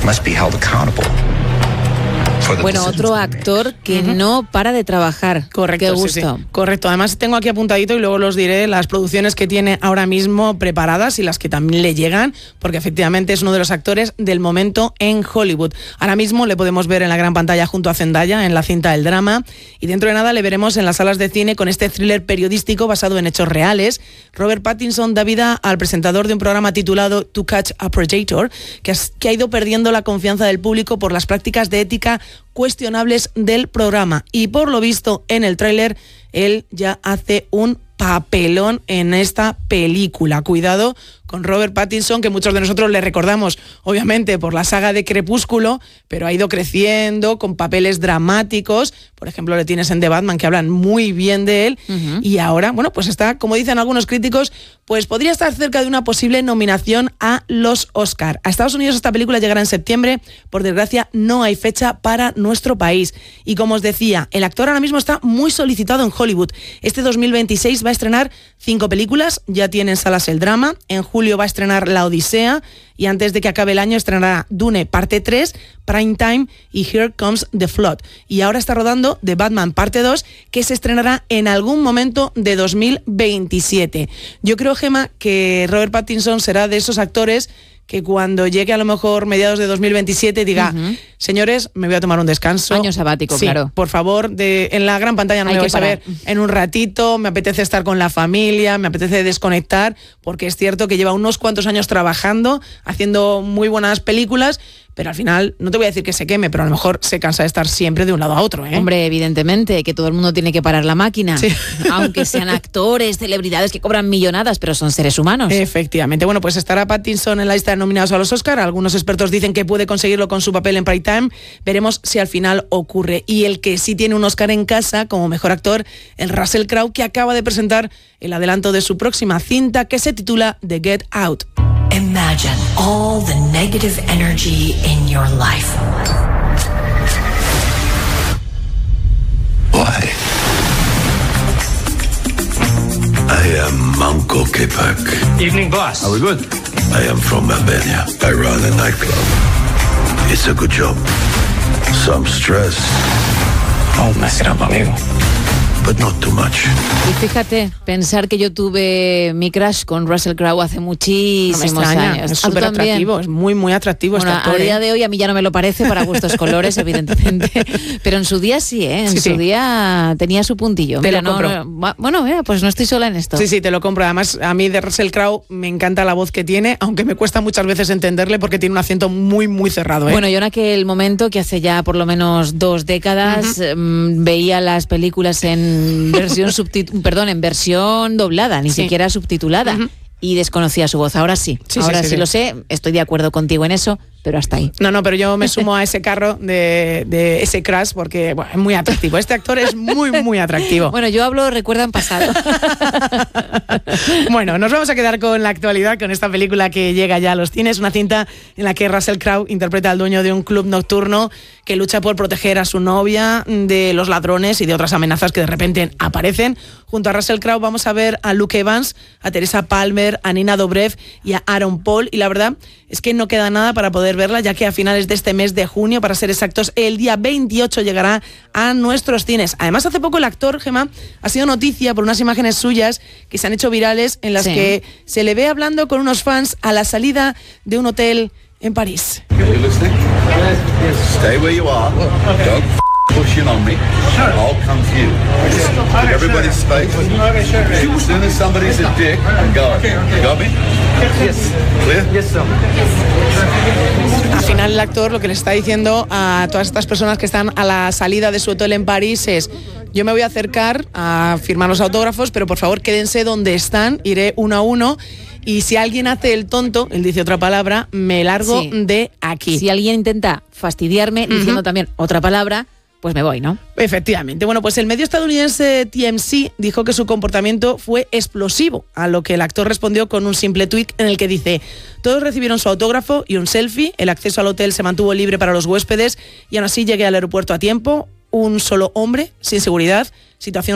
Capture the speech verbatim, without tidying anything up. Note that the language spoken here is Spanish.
must be held accountable. Bueno, otro actor que uh-huh. no para de trabajar. Correcto, Qué gusto. Sí, sí. Correcto. Además tengo aquí apuntadito y luego los diré las producciones que tiene ahora mismo preparadas y las que también le llegan, porque efectivamente es uno de los actores del momento en Hollywood. Ahora mismo le podemos ver en la gran pantalla junto a Zendaya en la cinta El Drama, y dentro de nada le veremos en las salas de cine con este thriller periodístico basado en hechos reales. Robert Pattinson da vida al presentador de un programa titulado To Catch a Predator, que, has, que ha ido perdiendo la confianza del público por las prácticas de ética cuestionables del programa, y por lo visto en el tráiler él ya hace un papelón en esta película. Cuidado con Robert Pattinson, que muchos de nosotros le recordamos obviamente por la saga de Crepúsculo, pero ha ido creciendo con papeles dramáticos. Por ejemplo, le tienes en The Batman, que hablan muy bien de él, uh-huh. y ahora, bueno, pues está, como dicen algunos críticos, pues podría estar cerca de una posible nominación a los Oscar. A Estados Unidos esta película llegará en septiembre. Por desgracia, no hay fecha para nuestro país. Y como os decía, el actor ahora mismo está muy solicitado en Hollywood. Este dos mil veintiséis va a estrenar cinco películas, ya tiene en salas El Drama, en julio va a estrenar La Odisea, y antes de que acabe el año estrenará Dune parte tres, Prime Time y Here Comes the Flood. Y ahora está rodando The Batman parte dos, que se estrenará en algún momento de dos mil veintisiete. Yo creo, Gemma, que Robert Pattinson será de esos actores que cuando llegue a lo mejor mediados de dos mil veintisiete diga, uh-huh. señores, me voy a tomar un descanso. Año sabático, sí, claro. Por favor, de, en la gran pantalla no Hay me vais a ver en un ratito, me apetece estar con la familia, me apetece desconectar, porque es cierto que lleva unos cuantos años trabajando, haciendo muy buenas películas, pero al final, no te voy a decir que se queme, pero a lo mejor se cansa de estar siempre de un lado a otro, ¿eh? Hombre, evidentemente, que todo el mundo tiene que parar la máquina, sí. aunque sean actores, celebridades que cobran millonadas, pero son seres humanos. Efectivamente. Bueno, pues estará Pattinson en la lista de nominados a los Oscar. Algunos expertos dicen que puede conseguirlo con su papel en Prime Time. Veremos si al final ocurre. Y el que sí tiene un Oscar en casa como mejor actor, el Russell Crowe, que acaba de presentar el adelanto de su próxima cinta, que se titula The Get Out. Imagine all the negative energy in your life. Why? I am Manco Capac. Evening, boss. Are we good? I am from Albania. I run a nightclub. It's a good job. Some stress. Don't mess it up, amigo. But not too much. Y fíjate, pensar que yo tuve mi crush con Russell Crowe hace muchísimos no años. Es súper atractivo, es muy, muy atractivo bueno, este actor. A día ¿eh? de hoy a mí ya no me lo parece, para gustos colores, evidentemente. Pero en su día sí, ¿eh? En sí, su sí. día tenía su puntillo. Te Mira, lo compro. No, no, bueno, mira, pues no estoy sola en esto. Sí, sí, te lo compro. Además, a mí de Russell Crowe me encanta la voz que tiene, aunque me cuesta muchas veces entenderle porque tiene un acento muy, muy cerrado, ¿eh? Bueno, yo en aquel momento, que hace ya por lo menos dos décadas, uh-huh. mmm, veía las películas en versión subtitu- perdón, en versión doblada, ni sí. siquiera subtitulada. Uh-huh. Y desconocía su voz. Ahora sí, sí ahora sí, sí, sí, sí lo sé, estoy de acuerdo contigo en eso, pero hasta ahí. No, no, pero yo me sumo a ese carro de, de ese crush porque bueno, es muy atractivo. Este actor es muy, muy atractivo. Bueno, yo hablo, recuerda en pasado. Bueno, nos vamos a quedar con la actualidad, con esta película que llega ya a los cines, una cinta en la que Russell Crowe interpreta al dueño de un club nocturno que lucha por proteger a su novia de los ladrones y de otras amenazas que de repente aparecen. Junto a Russell Crowe vamos a ver a Luke Evans, a Teresa Palmer, a Nina Dobrev y a Aaron Paul, y la verdad es que no queda nada para poder verla, ya que a finales de este mes de junio, para ser exactos, el día veintiocho llegará a nuestros cines. Además, hace poco el actor, Gemma, ha sido noticia por unas imágenes suyas que se han hecho virales en las sí. que se le ve hablando con unos fans a la salida de un hotel en París. Stay where you are. Don't push in on me. I'll come to you. Give everybody space. As soon as somebody's a dick, go. Got me? Yes. Clear? Yes, sir. Al final el actor lo que le está diciendo a todas estas personas que están a la salida de su hotel en París es: yo me voy a acercar a firmar los autógrafos, pero por favor quédense donde están, iré uno a uno. Y si alguien hace el tonto, él dice otra palabra, me largo sí. de aquí. Si alguien intenta fastidiarme uh-huh. diciendo también otra palabra, pues me voy, ¿no? Efectivamente. Bueno, pues el medio estadounidense T M Z dijo que su comportamiento fue explosivo, a lo que el actor respondió con un simple tuit en el que dice: todos recibieron su autógrafo y un selfie, el acceso al hotel se mantuvo libre para los huéspedes y aún así llegué al aeropuerto a tiempo, un solo hombre, sin seguridad, situación